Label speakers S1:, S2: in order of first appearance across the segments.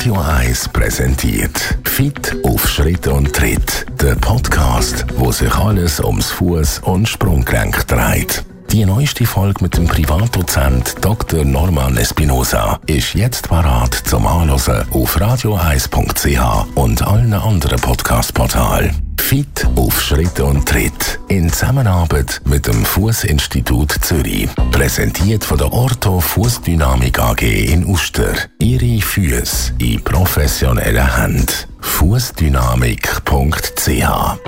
S1: Radio 1 präsentiert Fit auf Schritt und Tritt. Der Podcast, wo sich alles ums Fuß- und Sprunggelenk dreht. Die neueste Folge mit dem Privatdozent Dr. Norman Espinosa ist jetzt parat zum Anhören auf radio1.ch und allen anderen Podcast-Portalen. Fit auf Schritt und Tritt in Zusammenarbeit mit dem Fußinstitut Zürich. Präsentiert von der Ortho Fußdynamik AG in Uster. Ihre Füße in professionellen Händen. Fußdynamik.ch.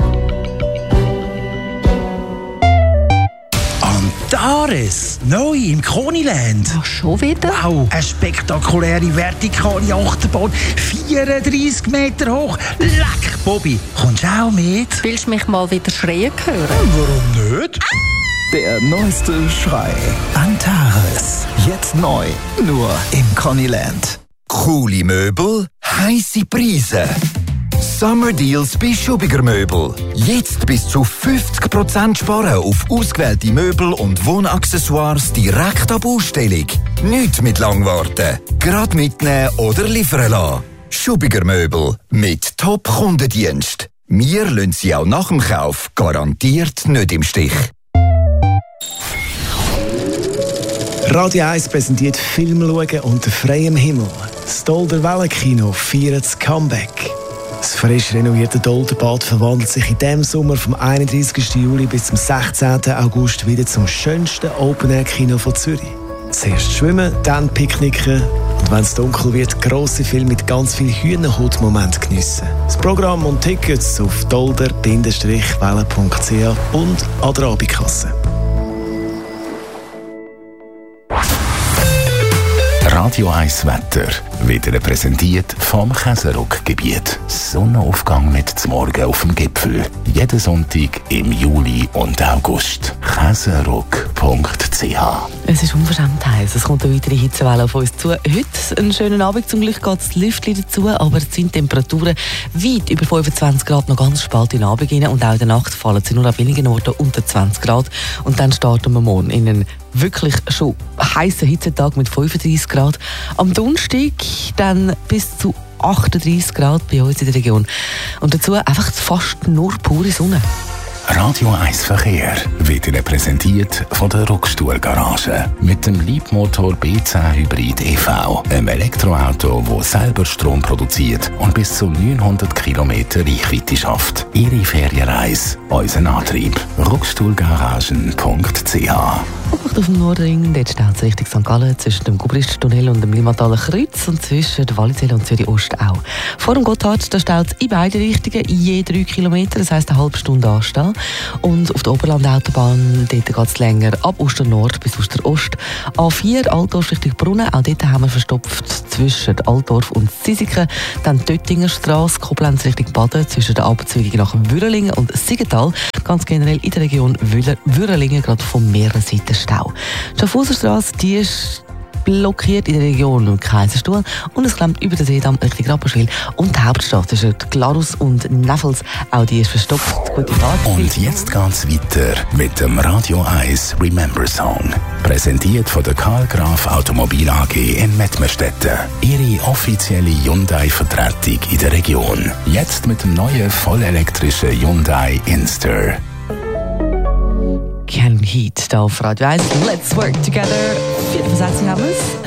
S2: Antares, neu im Koniland.
S3: Ach, schon wieder?
S2: Wow, eine spektakuläre vertikale Achterbahn, 34 Meter hoch. Leck, Bobby, kommst du auch mit?
S3: Willst du mich mal wieder schreien hören?
S2: Warum nicht?
S4: Der neueste Schrei. Antares. Jetzt neu. Nur im Koniland. Coole Möbel, heisse Preise. Summer Deals bei Schubiger Möbel. Jetzt bis zu 50% sparen auf ausgewählte Möbel und Wohnaccessoires direkt ab Ausstellung. Nicht mit lang warten. Gerade mitnehmen oder liefern lassen. Schubiger Möbel mit Top-Kundendienst. Wir lassen Sie auch nach dem Kauf garantiert nicht im Stich.
S5: Radio 1 präsentiert Film schauen unter freiem Himmel. Das Dolder Wellenkino feiert das Comeback. Das frisch renovierte Dolderbad verwandelt sich in diesem Sommer vom 31. Juli bis zum 16. August wieder zum schönsten Open-Air-Kino von Zürich. Zuerst schwimmen, dann picknicken und wenn es dunkel wird, grosse Filme mit ganz viel Hühnerhaut-Moment geniessen. Das Programm und Tickets auf dolder-welle.ch und an der Abendkasse.
S1: Radio 1 Wetter wird Ihnen präsentiert vom Käseruck-Gebiet. Sonnenaufgang mit zum Morgen auf dem Gipfel. Jeden Sonntag im Juli und August. Käseruck.ch.
S3: Es ist unverschämt heiß. Es kommt eine weitere Hitzewelle auf uns zu. Heute einen schönen Abend. Zum Glück geht das Lüftchen dazu, aber es sind Temperaturen weit über 25 Grad noch ganz spät in den Abend rein. Und auch in der Nacht fallen sie nur an wenigen Orten unter 20 Grad. Und dann starten wir morgen in einen wirklich schon heißen Hitzetag mit 35 Grad. Am Donnerstag dann bis zu 38 Grad bei uns in der Region. Und dazu einfach fast nur pure Sonne.
S1: Radio 1 Verkehr wird Ihnen präsentiert von der Ruckstuhl-Garage. Mit dem Leapmotor B10 Hybrid EV. Einem Elektroauto, das selber Strom produziert und bis zu 900 Kilometer Reichweite schafft. Ihre Ferienreise, unser Antrieb. Ruckstuhlgaragen.ch.
S3: Und auf dem Nordring, dort steht es Richtung St. Gallen, zwischen dem Gubristunnel und dem Limmataler Kreuz und zwischen der Walliselle und Zürich-Ost auch. Vor dem Gotthard, da steht es in beide Richtungen, je 3 Kilometer, das heisst eine halbe Stunde anstehen. Und auf der Oberland-Autobahn, dort geht es länger, ab Oster-Nord bis Oster-Ost. A4, Altdorf Richtung Brunnen, auch dort haben wir verstopft zwischen Altdorf und Sisiken. Dann Töttingerstrasse, Koblenz Richtung Baden, zwischen der Abzweigung nach Würrelingen und Siggenthal. Ganz generell in der Region Würrelingen, gerade von mehreren Seiten Stau. Die Schaffhauserstrasse, die ist blockiert in der Region Kaiserstuhl und es klemmt über den Seedamm Richtung Rapperswil und die Hauptstadt zwischen Glarus und Neffels, auch die ist verstopft. Gute Fahrt.
S1: Und jetzt geht's weiter mit dem Radio 1 Remember Song. Präsentiert von der Karl Graf Automobil AG in Mettmerstetten. Ihre offizielle Hyundai-Vertretung in der Region. Jetzt mit dem neuen vollelektrischen Hyundai Inster.
S3: Can Heat da auf Radio 1. Let's work together. 4 von 6 haben wir es.